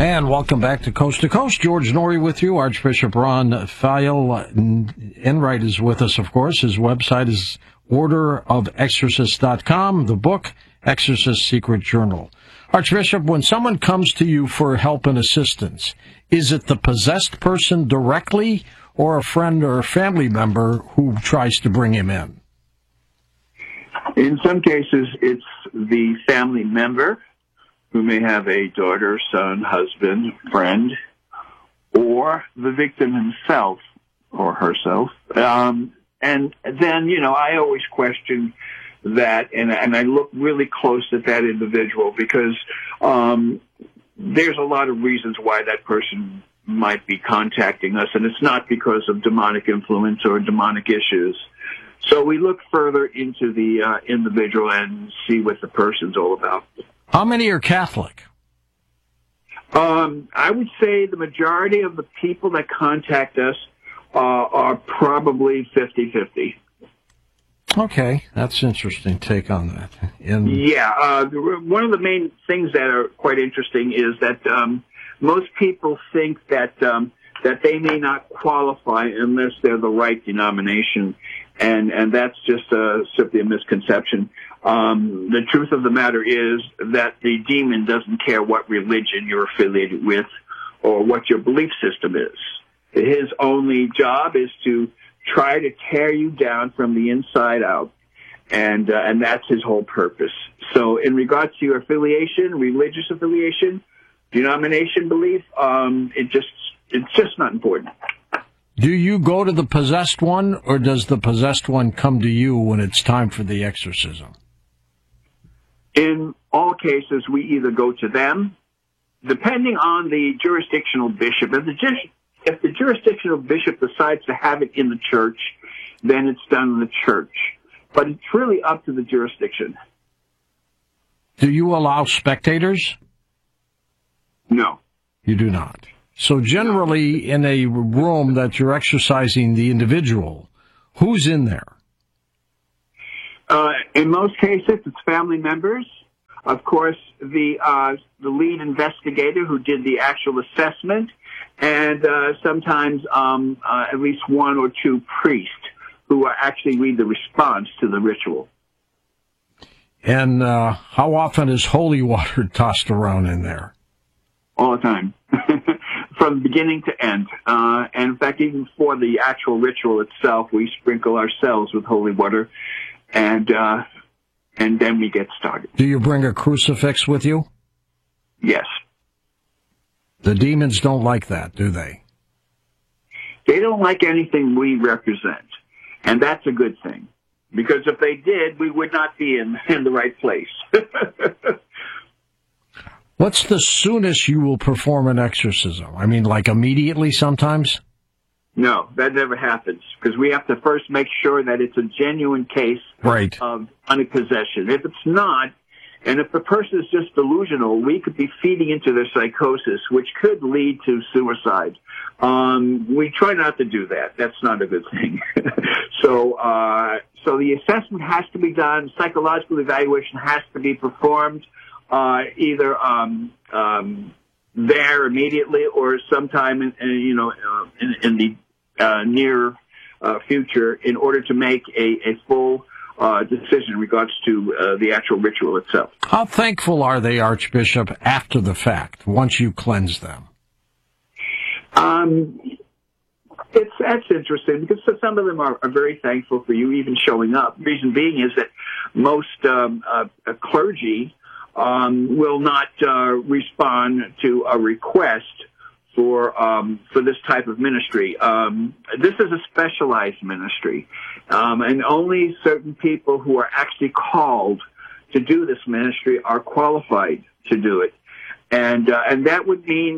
And welcome back to Coast. George Noory with you. Archbishop Ron Feil Enright is with us, of course. His website is orderofexorcists.com. The book, Exorcist Secret Journal. Archbishop, when someone comes to you for help and assistance, is it the possessed person directly or a friend or a family member who tries to bring him in? In some cases, it's the family member who may have a daughter, son, husband, friend, or the victim himself or herself. And then, I always question that, and I look really close at that individual because there's a lot of reasons why that person might be contacting us, and it's not because of demonic influence or demonic issues. So we look further into the individual and see what the person's all about. How many are Catholic? I would say the majority of the people that contact us are probably 50-50. Okay, that's an interesting take on that. One of the main things that are quite interesting is that most people think that they may not qualify unless they're the right denomination, and that's just simply a misconception. The truth of the matter is that the demon doesn't care what religion you're affiliated with or what your belief system is. His only job is to try to tear you down from the inside out, and that's his whole purpose. So in regards to your affiliation, religious affiliation, denomination belief, it's just not important. Do you go to the possessed one, or does the possessed one come to you when it's time for the exorcism? In all cases, we either go to them, depending on the jurisdictional bishop. If the jurisdictional bishop decides to have it in the church, then it's done in the church. But it's really up to the jurisdiction. Do you allow spectators? No. You do not. So generally, in a room that you're exorcising the individual, who's in there? In most cases, it's family members. Of course, the lead investigator who did the actual assessment, and sometimes at least one or two priests who actually read the response to the ritual. And how often is holy water tossed around in there? All the time. From beginning to end. And in fact, even for the actual ritual itself, we sprinkle ourselves with holy water, and then we get started. Do you bring a crucifix with you? Yes. The demons don't like that, do they? They don't like anything we represent, and that's a good thing. Because if they did, we would not be in the right place. What's the soonest you will perform an exorcism? I mean, like immediately sometimes? No, that never happens, because we have to first make sure that it's a genuine case of demonic possession. If it's not, and if the person is just delusional, we could be feeding into their psychosis, which could lead to suicide. We try not to do that. That's not a good thing. So the assessment has to be done. Psychological evaluation has to be performed, either there immediately or sometime in the near future, in order to make a full decision in regards to the actual ritual itself. How thankful are they, Archbishop, after the fact, once you cleanse them? That's interesting, because some of them are very thankful for you even showing up. The reason being is that most clergy will not respond to a request for this type of ministry. This is a specialized ministry, and only certain people who are actually called to do this ministry are qualified to do it, and that would mean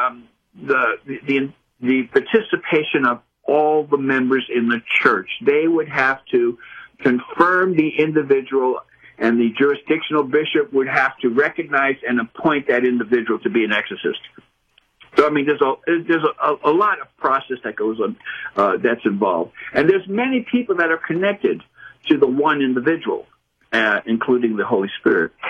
the participation of all the members in the church. They would have to confirm the individual, and the jurisdictional bishop would have to recognize and appoint that individual to be an exorcist. So, I mean, there's a lot of process that goes on that's involved. And there's many people that are connected to the one individual, including the Holy Spirit.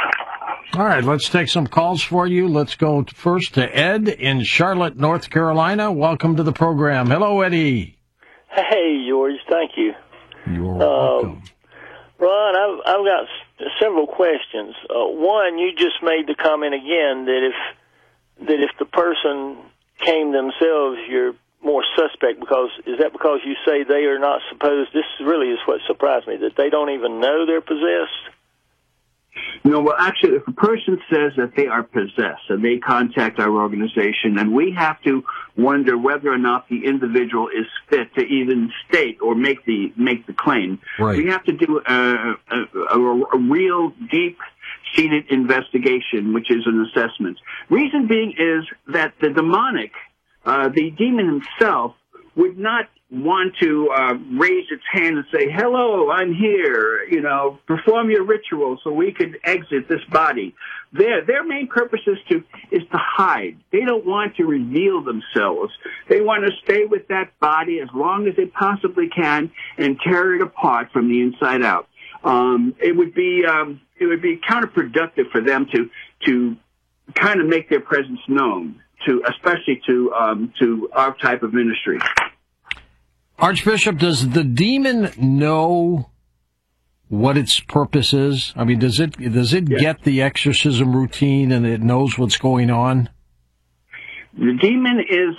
All right, let's take some calls for you. Let's go first to Ed in Charlotte, North Carolina. Welcome to the program. Hello, Eddie. Hey, George. Thank you. You're welcome. Ron, I've got several questions. One, you just made the comment again that if the person came themselves, you're more suspect because you say they are not supposed? This really is what surprised me, that they don't even know they're possessed. No, well, actually, if a person says that they are possessed and they contact our organization, and we have to wonder whether or not the individual is fit to even state or make the claim. Right. We have to do a real deep-seated investigation, which is an assessment. Reason being is that the demonic, the demon himself, would not want to raise its hand and say, "Hello, I'm here, perform your ritual so we could exit this body." Their main purpose is to hide. They don't want to reveal themselves. They want to stay with that body as long as they possibly can and tear it apart from the inside out. It would be counterproductive for them to kind of make their presence known, especially to our type of ministry. Archbishop, does the demon know what its purpose is? I mean, does it get the exorcism routine and it knows what's going on? The demon is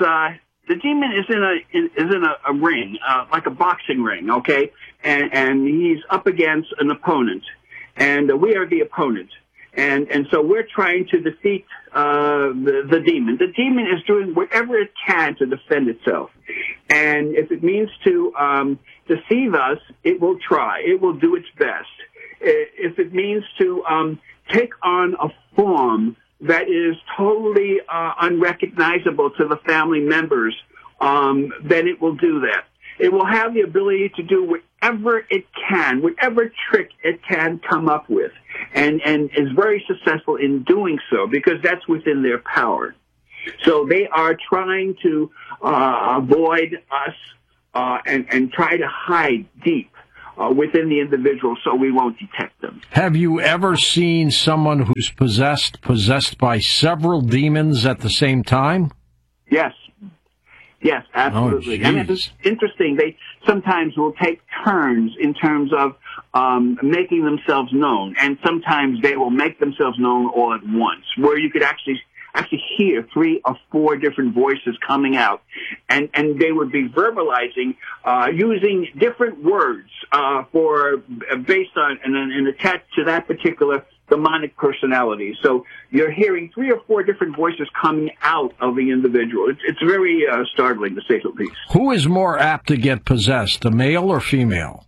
in a ring, like a boxing ring, okay? And he's up against an opponent, and we are the opponent. And so we're trying to defeat the demon. The demon is doing whatever it can to defend itself. And if it means to deceive us, it will try. It will do its best. If it means to take on a form that is totally unrecognizable to the family members, then it will do that. It will have the ability to do whatever it can, whatever trick it can come up with, and is very successful in doing so because that's within their power. So they are trying to avoid us and try to hide deep within the individual so we won't detect them. Have you ever seen someone who's possessed by several demons at the same time? Yes. Yes, absolutely. Oh, and it's interesting. They sometimes will take turns in terms of making themselves known, and sometimes they will make themselves known all at once, where you could actually hear 3 or 4 different voices coming out, and they would be verbalizing using different words based on and attached to that particular demonic personality. So you're hearing 3 or 4 different voices coming out of the individual. It's very startling, to say the least. Who is more apt to get possessed, a male or female?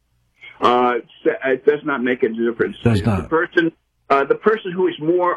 It does not make a difference. Does not. The person who is more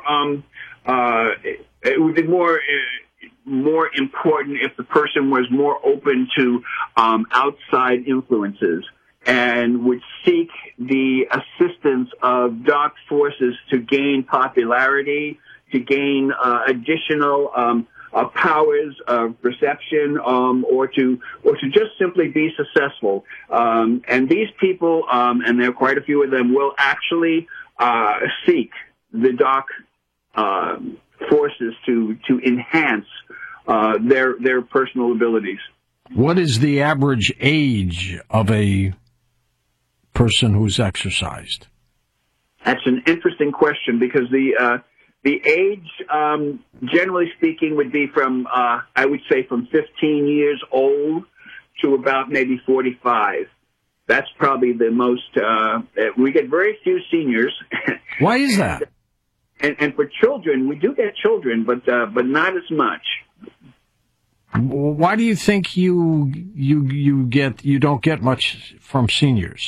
it would be more important if the person was more open to outside influences and would seek the assistance of dark forces to gain popularity, to gain additional powers of perception, or to just simply be successful. And these people, and there are quite a few of them, will actually seek the dark forces to enhance their personal abilities. What is the average age of a person who's exorcised? That's an interesting question because the age, generally speaking, would be from I would say from 15 years old to about maybe 45. That's probably the most. We get very few seniors. Why is that? And for children, we do get children, but not as much. Why do you think you don't get much from seniors?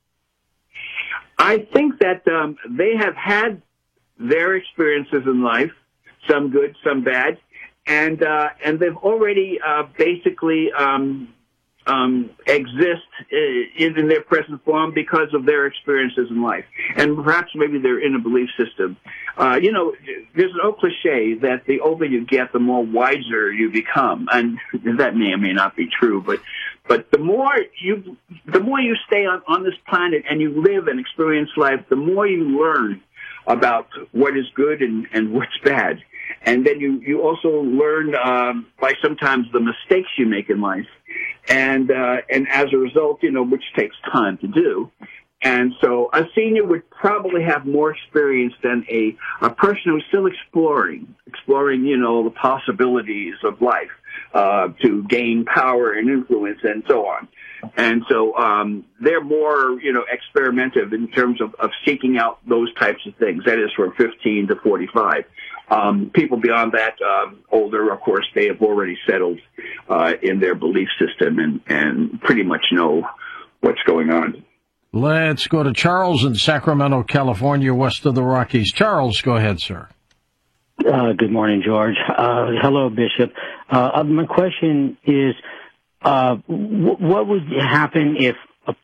I think that they have had their experiences in life, some good, some bad, and they've already basically exist in their present form because of their experiences in life, and perhaps maybe they're in a belief system. There's an old cliche that the older you get, the more wiser you become, and that may or may not be true, but the more you stay on this planet and you live and experience life, the more you learn about what is good and what's bad. And then you also learn by sometimes the mistakes you make in life, and as a result, which takes time to do. And so a senior would probably have more experience than a person who's still exploring, the possibilities of life, to gain power and influence and so on. And so, they're more, experimentative in terms of seeking out those types of things. That is from 15 to 45. People beyond that, older, of course, they have already settled, in their belief system and pretty much know what's going on. Let's go to Charles in Sacramento, California, west of the Rockies. Charles, go ahead, sir. Good morning, George. Hello, Bishop. My question is, what would happen if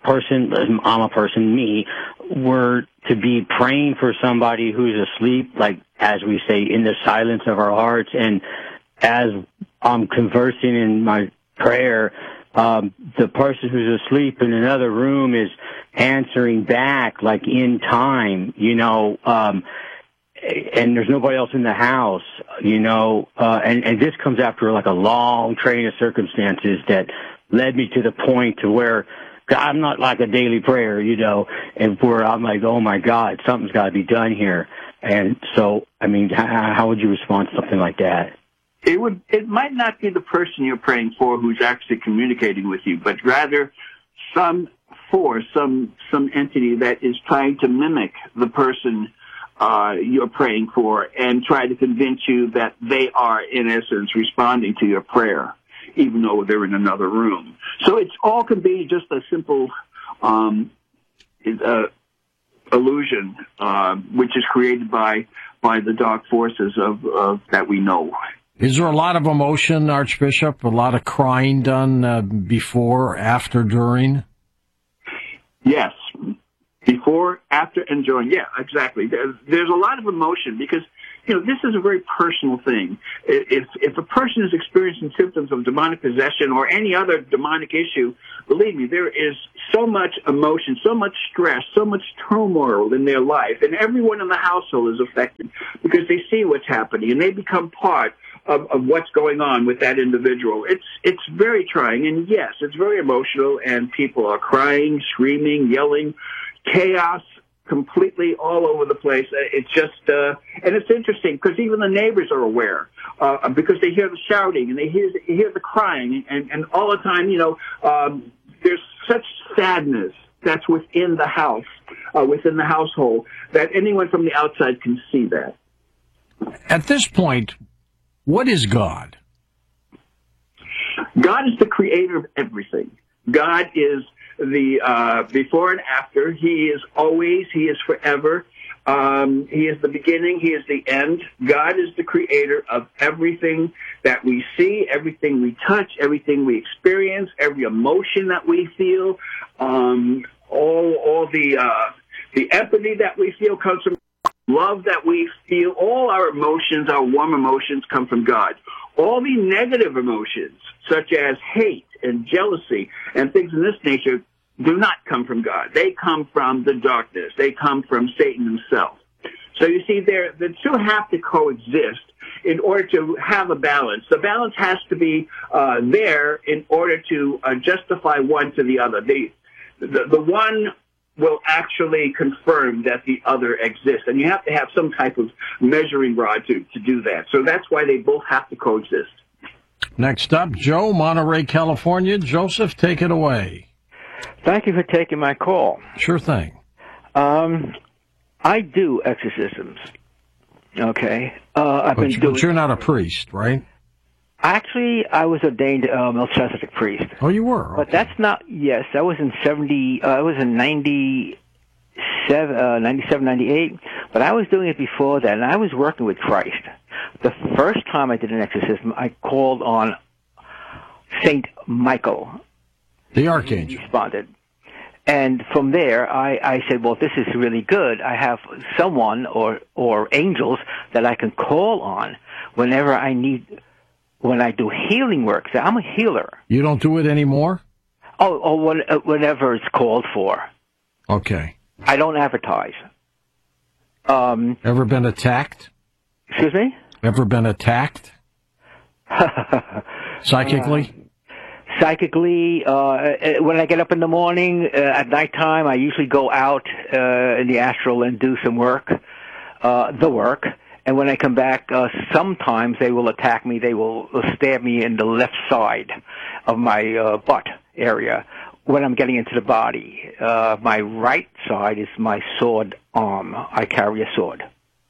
me, were to be praying for somebody who's asleep, like, as we say, in the silence of our hearts, and as I'm conversing in my prayer, the person who's asleep in another room is answering back, like, in time, and there's nobody else in the house, and this comes after, like, a long train of circumstances that led me to the point to where I'm not like a daily prayer, and where I'm like, oh my God, something's got to be done here. And so, how would you respond to something like that? It might not be the person you're praying for who's actually communicating with you, but rather some force, some entity that is trying to mimic the person you're praying for and try to convince you that they are, in essence, responding to your prayer, even though they're in another room. So it's all can be just a simple illusion, which is created by the dark forces of that we know. Is there a lot of emotion, Archbishop? A lot of crying done before, after, during? Yes. Before, after, and during. Yeah, exactly. There's a lot of emotion because, this is a very personal thing. If a person is experiencing symptoms of demonic possession or any other demonic issue, believe me, there is so much emotion, so much stress, so much turmoil in their life, and everyone in the household is affected because they see what's happening and they become part of what's going on with that individual. It's very trying, and yes, it's very emotional, and people are crying, screaming, yelling, chaos, completely all over the place. It's just, and it's interesting because even the neighbors are aware, because they hear the shouting and they hear the crying, and all the time, there's such sadness that's within the house, within the household, that anyone from the outside can see that. At this point, what is God? God is the creator of everything. God is the before and after. He is always. He is forever. He is the beginning. He is the end. God is the creator of everything that we see, everything we touch, everything we experience, every emotion that we feel. All the empathy that we feel comes from love that we feel. All our emotions, our warm emotions, come from God. All the negative emotions, such as hate and jealousy and things of this nature, do not come from God. They come from the darkness. They come from Satan himself. So you see, the two have to coexist in order to have a balance. The balance has to be there in order to justify one to the other. The one will actually confirm that the other exists, and you have to have some type of measuring rod to do that. So that's why they both have to coexist. Next up, Joe, Monterey, California. Joseph, take it away. Thank you for taking my call. Sure thing. I do exorcisms. Okay. But you're not a priest, right? Actually, I was ordained Melchizedek priest. Oh, you were? Okay. But that's not, yes, that was in 97, 98. But I was doing it before that, and I was working with Christ. The first time I did an exorcism, I called on Saint Michael. The Archangel. He responded. And from there, I said, well, this is really good. I have someone or angels that I can call on whenever I need, when I do healing work. So I'm a healer. You don't do it anymore? Whenever it's called for. Okay. I don't advertise. Ever been attacked? Excuse me? Ever been attacked? Psychically? Psychically, when I get up in the morning, at nighttime, I usually go out in the astral and do some work, And when I come back, sometimes they will attack me. They will stab me in the left side of my butt area when I'm getting into the body. My right side is my sword arm. I carry a sword.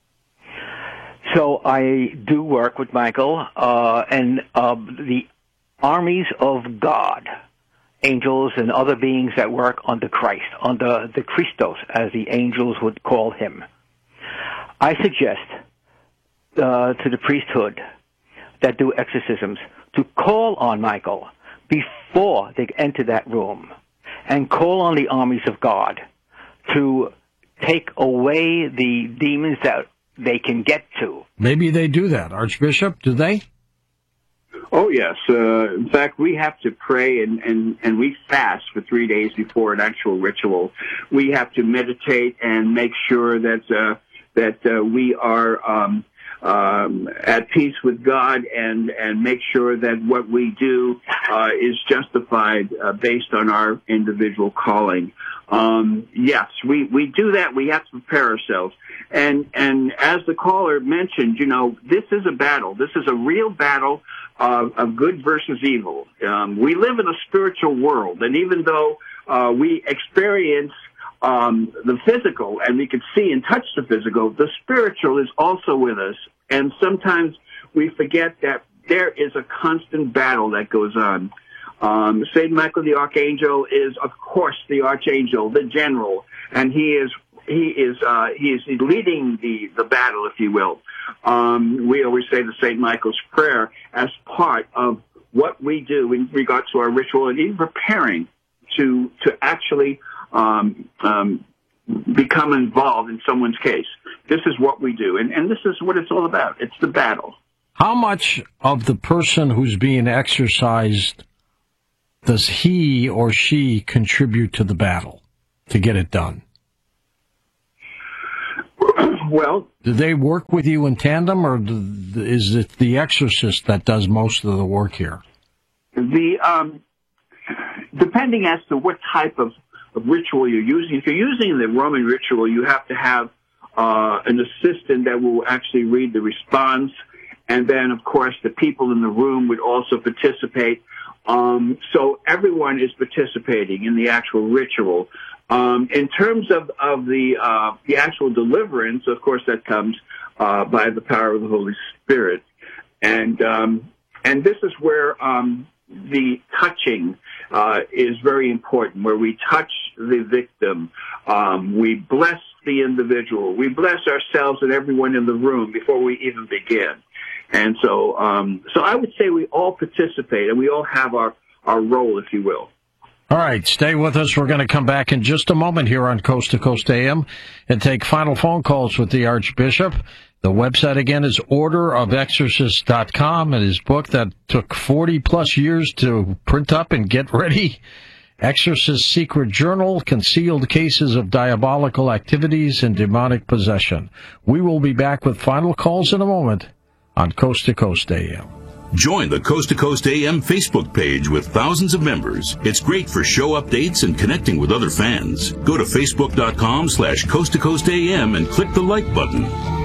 So I do work with Michael, and the armies of God, angels and other beings that work under Christ, under the Christos, as the angels would call him. I suggest to the priesthood that do exorcisms to call on Michael before they enter that room, and call on the armies of God to take away the demons that they can get to. Maybe they do that, Archbishop, do they? Oh, yes. In fact, we have to pray and we fast for 3 days before an actual ritual. We have to meditate and make sure that we are at peace with God and make sure that what we do is justified based on our individual calling. Yes, we do that. We have to prepare ourselves. And as the caller mentioned, this is a battle. This is a real battle of good versus evil. We live in a spiritual world, and even though we experience the physical and we can see and touch the physical, the spiritual is also with us. And sometimes we forget that there is a constant battle that goes on. Saint Michael the Archangel is, of course, the Archangel, the general, and he is leading the battle, if you will. We always say the Saint Michael's Prayer as part of what we do in regards to our ritual and even preparing to actually become involved in someone's case. This is what we do, and this is what it's all about. It's the battle. How much of the person who's being exorcised does he or she contribute to the battle to get it done? Well, do they work with you in tandem, or is it the exorcist that does most of the work here? Depending as to what type of ritual you're using. If you're using the Roman ritual, you have to have an assistant that will actually read the response, and then, of course, the people in the room would also participate. So everyone is participating in the actual ritual. In terms of the actual deliverance, of course, that comes by the power of the Holy Spirit, and this is where the touching is very important, where we touch the victim. We bless the individual. We bless ourselves and everyone in the room before we even begin. And so I would say we all participate and we all have our role, if you will. All right, stay with us. We're going to come back in just a moment here on Coast to Coast AM and take final phone calls with the Archbishop. The website, again, is orderofexorcists.com, and his book that took 40-plus years to print up and get ready, Exorcist's Secret Journal, Concealed Cases of Diabolical Activities and Demonic Possession. We will be back with final calls in a moment on Coast to Coast AM. Join the Coast to Coast AM Facebook page with thousands of members. It's great for show updates and connecting with other fans. Go to facebook.com/Coast to Coast AM and click the like button.